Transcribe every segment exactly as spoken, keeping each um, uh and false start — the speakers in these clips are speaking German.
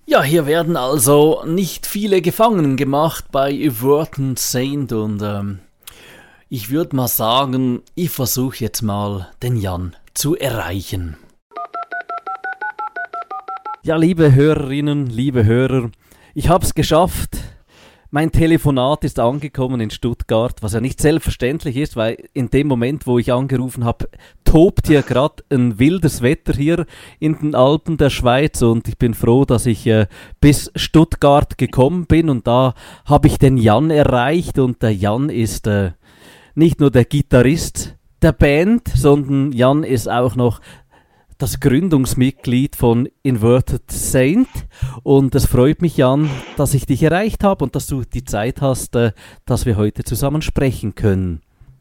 Ja, hier werden also nicht viele Gefangenen gemacht bei Everton Saint und ähm, ich würde mal sagen, ich versuche jetzt mal den Jan zu erreichen. Ja, liebe Hörerinnen, liebe Hörer, ich habe es geschafft. Mein Telefonat ist angekommen in Stuttgart, was ja nicht selbstverständlich ist, weil in dem Moment, wo ich angerufen habe, tobt hier gerade ein wildes Wetter hier in den Alpen der Schweiz und ich bin froh, dass ich äh, bis Stuttgart gekommen bin und da habe ich den Jan erreicht und der Jan ist äh, nicht nur der Gitarrist der Band, sondern Jan ist auch noch das Gründungsmitglied von Inverted Saint und es freut mich, Jan, dass ich dich erreicht habe und dass du die Zeit hast, äh, dass wir heute zusammen sprechen können.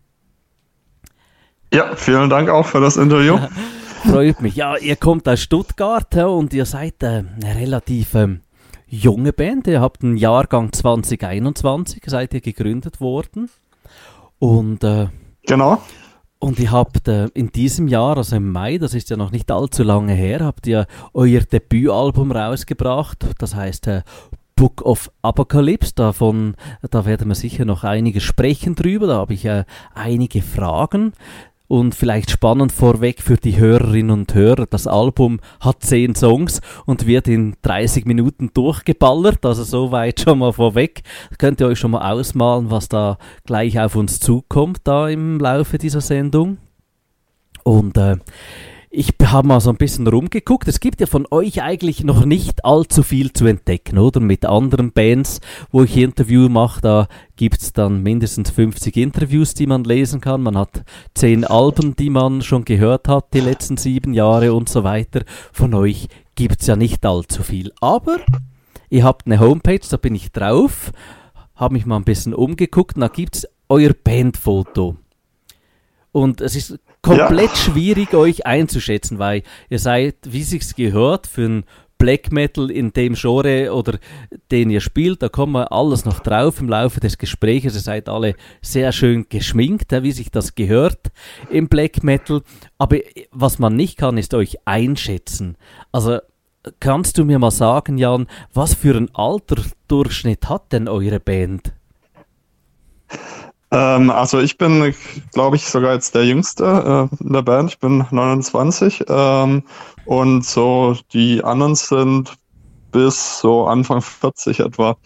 Ja, vielen Dank auch für das Interview. Ja, freut mich. Ja, ihr kommt aus Stuttgart ja, und ihr seid äh, eine relativ ähm, junge Band. Ihr habt einen Jahrgang zwanzig einundzwanzig, seid ihr gegründet worden und äh, genau. Und ihr habt äh, in diesem Jahr, also im Mai, das ist ja noch nicht allzu lange her, habt ihr euer Debütalbum rausgebracht. Das heißt äh, Book of Apocalypse. Davon, da werden wir sicher noch einiges sprechen drüber. Da habe ich äh, einige Fragen. Und vielleicht spannend vorweg für die Hörerinnen und Hörer, das Album hat zehn Songs und wird in dreißig Minuten durchgeballert, also soweit schon mal vorweg. Könnt ihr euch schon mal ausmalen, was da gleich auf uns zukommt, da im Laufe dieser Sendung. Und äh, ich habe mal so ein bisschen rumgeguckt. Es gibt ja von euch eigentlich noch nicht allzu viel zu entdecken, oder? Mit anderen Bands, wo ich Interview mache, da gibt es dann mindestens fünfzig Interviews, die man lesen kann. Man hat zehn Alben, die man schon gehört hat, die letzten sieben Jahre und so weiter. Von euch gibt es ja nicht allzu viel. Aber ihr habt eine Homepage, da bin ich drauf, habe mich mal ein bisschen umgeguckt und da gibt es euer Bandfoto. Und es ist komplett ja. schwierig, euch einzuschätzen, weil ihr seid, wie sich's gehört, für ein Black Metal in dem Genre oder den ihr spielt, da kommen wir alles noch drauf im Laufe des Gesprächs. Ihr seid alle sehr schön geschminkt, wie sich das gehört im Black Metal. Aber was man nicht kann, ist euch einschätzen. Also kannst du mir mal sagen, Jan, was für ein Alterdurchschnitt hat denn eure Band? Ähm, also ich bin, glaube ich, sogar jetzt der Jüngste äh, in der Band. Ich bin neunundzwanzig ähm, und so die anderen sind bis so Anfang vierzig etwa.